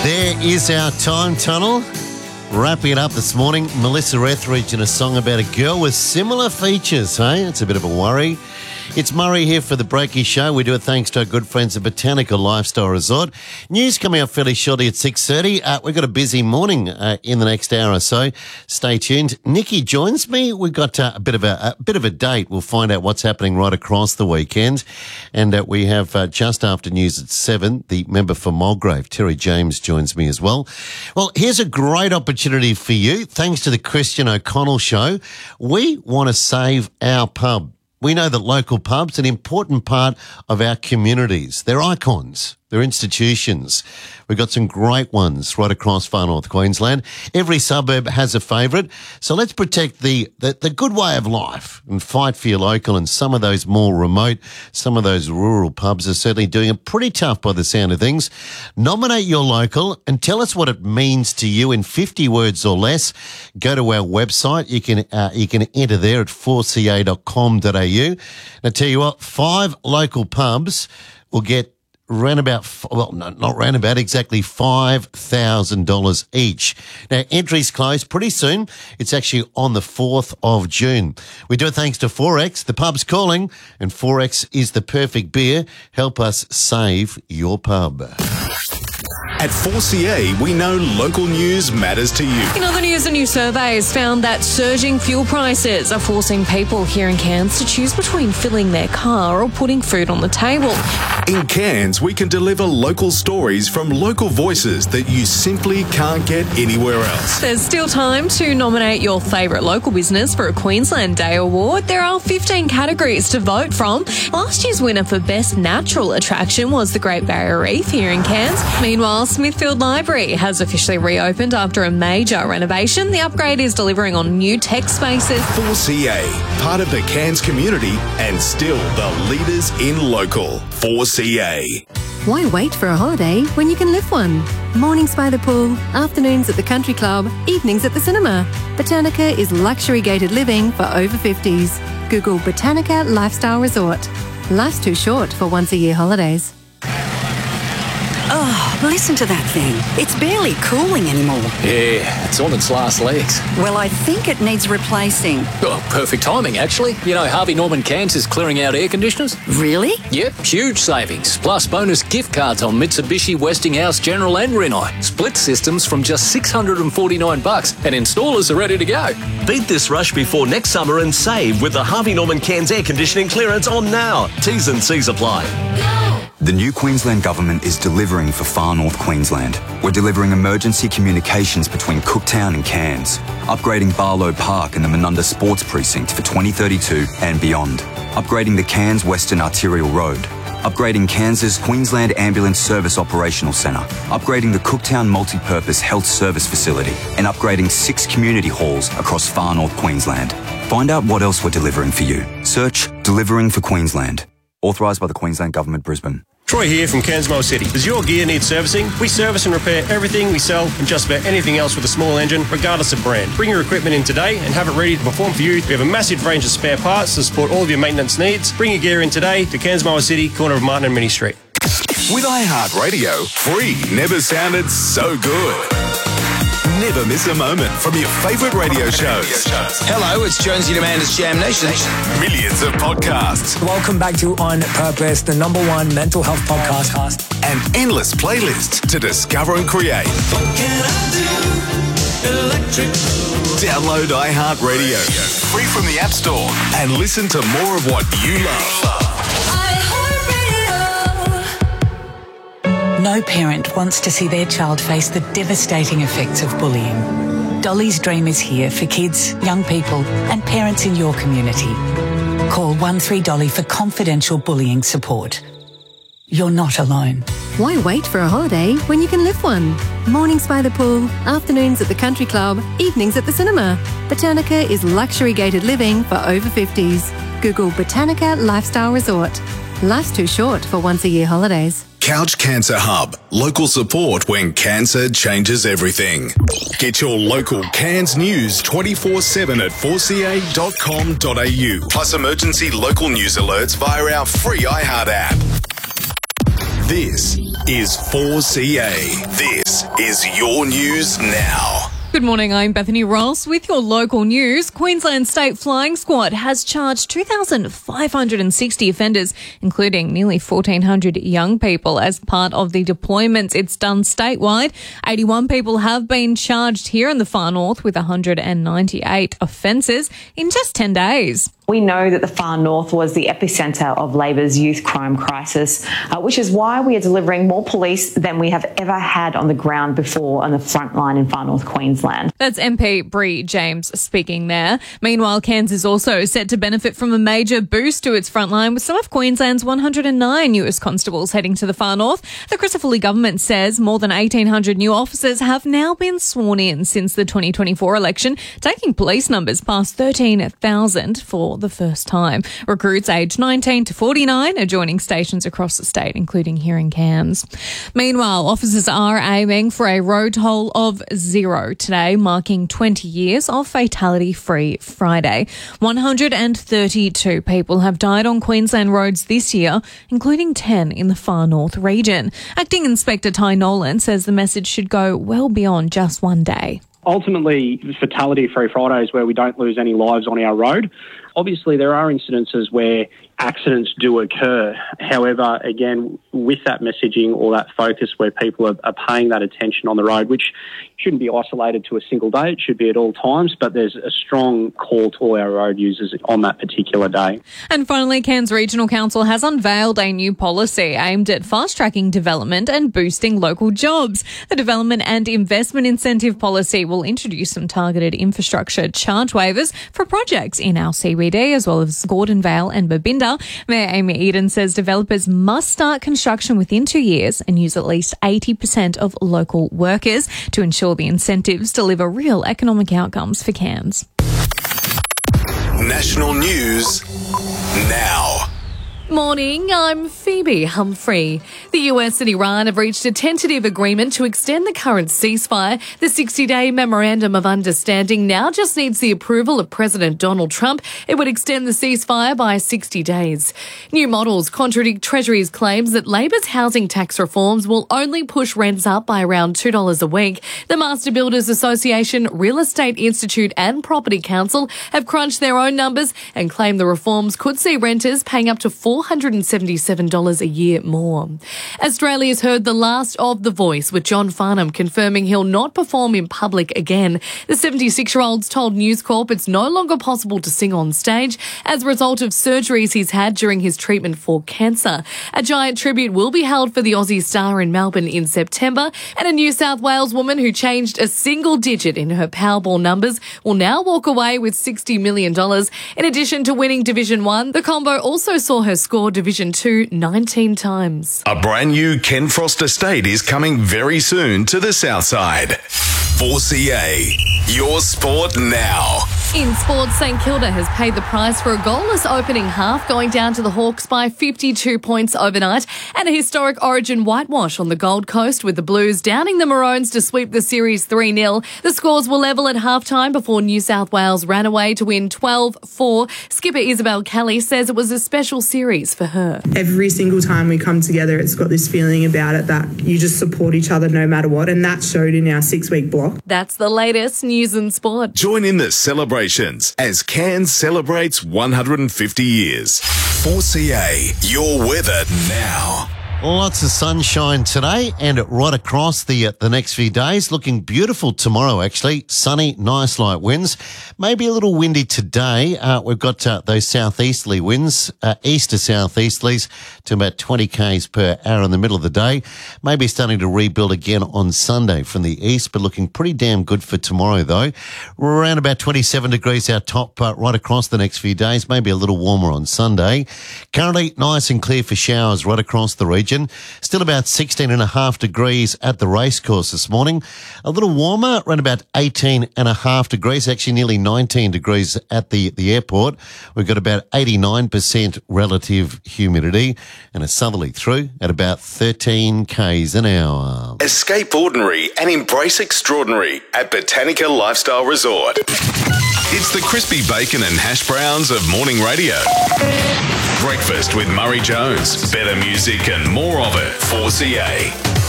There is our time tunnel. Wrapping it up this morning, Melissa Etheridge in a song about a girl with similar features, hey? It's a bit of a worry. It's Murray here for the Breaky Show. We do it thanks to our good friends at Botanical Lifestyle Resort. News coming up fairly shortly at 6:30. We've got a busy morning in the next hour or so. Stay tuned. Nikki joins me. We've got a bit of a date. We'll find out what's happening right across the weekend. And we have just after news at 7, the member for Mulgrave, Terry James, joins me as well. Well, here's a great opportunity for you. Thanks to the Christian O'Connell Show, we want to save our pub. We know that local pubs are an important part of our communities. They're icons. They're institutions. We've got some great ones right across far north Queensland. Every suburb has a favourite. So let's protect the good way of life and fight for your local. And some of those more remote, some of those rural pubs are certainly doing it pretty tough by the sound of things. Nominate your local and tell us what it means to you in 50 words or less. Go to our website. You can enter there at 4ca.com.au. And I tell you what, 5 local pubs will get exactly $5,000 each. Now, entries close pretty soon. It's actually on the 4th of June. We do it thanks to 4X. The pub's calling, and 4X is the perfect beer. Help us save your pub. At 4CA, we know local news matters to you. In other news, a new survey has found that surging fuel prices are forcing people here in Cairns to choose between filling their car or putting food on the table. In Cairns, we can deliver local stories from local voices that you simply can't get anywhere else. There's still time to nominate your favourite local business for a Queensland Day Award. There are 15 categories to vote from. Last year's winner for Best Natural Attraction was the Great Barrier Reef here in Cairns. Meanwhile, Smithfield Library has officially reopened after a major renovation. The upgrade is delivering on new tech spaces. 4CA, part of the Cairns community and still the leaders in local. 4CA. Why wait for a holiday when you can live one? Mornings by the pool, afternoons at the country club, evenings at the cinema. Botanica is luxury gated living for over 50s. Google Botanica Lifestyle Resort. Life's too short for once-a-year holidays. Oh, listen to that thing. It's barely cooling anymore. Yeah, it's on its last legs. Well, I think it needs replacing. Oh, perfect timing, actually. You know, Harvey Norman Cairns is clearing out air conditioners. Really? Yep, huge savings. Plus bonus gift cards on Mitsubishi, Westinghouse, General and Rinnai. Split systems from just $649 and installers are ready to go. Beat this rush before next summer and save with the Harvey Norman Cairns air conditioning clearance on now. T's and C's apply. The new Queensland Government is delivering for far north Queensland. We're delivering emergency communications between Cooktown and Cairns, upgrading Barlow Park and the Menunda Sports Precinct for 2032 and beyond, upgrading the Cairns Western Arterial Road, upgrading Cairns' Queensland Ambulance Service Operational Centre, upgrading the Cooktown Multi-Purpose Health Service Facility, and upgrading 6 community halls across far north Queensland. Find out what else we're delivering for you. Search Delivering for Queensland. Authorised by the Queensland Government, Brisbane. Troy here from Cairns Motor City. Does your gear need servicing? We service and repair everything we sell and just about anything else with a small engine, regardless of brand. Bring your equipment in today and have it ready to perform for you. We have a massive range of spare parts to support all of your maintenance needs. Bring your gear in today to Cairns Motor City, corner of Martin and Minnie Street. With iHeartRadio, free never sounded so good. Never miss a moment from your favourite radio shows. Hello, it's Jonesy Amanda's Jam Nation. Millions of podcasts. Welcome back to On Purpose, the #1 mental health podcast. And endless playlists to discover and create. What can I do? Electric. Download iHeartRadio, free from the App Store, and listen to more of what you love. No parent wants to see their child face the devastating effects of bullying. Dolly's Dream is here for kids, young people and parents in your community. Call 13Dolly for confidential bullying support. You're not alone. Why wait for a holiday when you can live one? Mornings by the pool, afternoons at the country club, evenings at the cinema. Botanica is luxury gated living for over 50s. Google Botanica Lifestyle Resort. Life's too short for once-a-year holidays. Couch Cancer Hub. Local support when cancer changes everything. Get your local Cairns news 24/7 at 4ca.com.au. Plus emergency local news alerts via our free iHeart app. This is 4CA. This is your news now. Good morning, I'm Bethany Ross with your local news. Queensland State Flying Squad has charged 2,560 offenders, including nearly 1,400 young people, as part of the deployments it's done statewide. 81 people have been charged here in the far north with 198 offences in just 10 days. We know that the far north was the epicentre of Labor's youth crime crisis, which is why we are delivering more police than we have ever had on the ground before on the front line in far north Queensland. That's MP Bree James speaking there. Meanwhile, Cairns is also set to benefit from a major boost to its frontline, with some of Queensland's 109 newest constables heading to the far north. The Christopher government says more than 1,800 new officers have now been sworn in since the 2024 election, taking police numbers past 13,000 for the first time. Recruits aged 19 to 49 are joining stations across the state, including here in Cairns. Meanwhile, officers are aiming for a road toll of 0 today, marking 20 years of Fatality-Free Friday. 132 people have died on Queensland roads this year, including 10 in the far north region. Acting Inspector Ty Nolan says the message should go well beyond just one day. Ultimately, Fatality-Free Friday is where we don't lose any lives on our road. Obviously, there are incidences where accidents do occur. However, again, with that messaging or that focus where people are paying that attention on the road, which shouldn't be isolated to a single day, it should be at all times, but there's a strong call to all our road users on that particular day. And finally, Cairns Regional Council has unveiled a new policy aimed at fast-tracking development and boosting local jobs. The Development and Investment Incentive Policy will introduce some targeted infrastructure charge waivers for projects in our CBD, as well as Gordonvale and Babinda. Mayor Amy Eden says developers must start construction within 2 years and use at least 80% of local workers to ensure the incentives deliver real economic outcomes for Cairns. National news now. Morning, I'm Phoebe Humphrey. The US and Iran have reached a tentative agreement to extend the current ceasefire. The 60-day Memorandum of Understanding now just needs the approval of President Donald Trump. It would extend the ceasefire by 60 days. New models contradict Treasury's claims that Labor's housing tax reforms will only push rents up by around $2 a week. The Master Builders Association, Real Estate Institute and Property Council have crunched their own numbers and claim the reforms could see renters paying up to $477 a year more. Australia's heard the last of The Voice, with John Farnham confirming he'll not perform in public again. The 76-year-old's told News Corp it's no longer possible to sing on stage as a result of surgeries he's had during his treatment for cancer. A giant tribute will be held for the Aussie star in Melbourne in September, and a New South Wales woman who changed a single digit in her Powerball numbers will now walk away with $60 million. In addition to winning Division 1, the combo also saw her score Division 2 19 times. A brand new Ken Frost estate is coming very soon to the south side. 4CA, your sport now. In sports, St Kilda has paid the price for a goalless opening half, going down to the Hawks by 52 points overnight, and a historic Origin whitewash on the Gold Coast, with the Blues downing the Maroons to sweep the series 3-0. The scores were level at halftime before New South Wales ran away to win 12-4. Skipper Isabel Kelly says it was a special series for her. Every single time we come together, it's got this feeling about it that you just support each other no matter what, and that showed in our 6-week block. That's the latest news and sport. Join in the celebrations as Cairns celebrates 150 years. 4CA, your weather now. Lots of sunshine today and right across the next few days. Looking beautiful tomorrow, actually. Sunny, nice light winds. Maybe a little windy today. We've got those southeasterly winds, east to southeasterlies to about 20 k's per hour in the middle of the day. Maybe starting to rebuild again on Sunday from the east, but looking pretty damn good for tomorrow, though. We're around about 27 degrees our top right across the next few days. Maybe a little warmer on Sunday. Currently nice and clear for showers right across the region. Still about 16.5 degrees at the racecourse this morning. A little warmer, around about 18.5 degrees, actually nearly 19 degrees at the airport. We've got about 89% relative humidity and a southerly through at about 13 k's an hour. Escape ordinary and embrace extraordinary at Botanica Lifestyle Resort. It's the crispy bacon and hash browns of morning radio. Breakfast with Murray Jones. Better music and more of it. 4CA.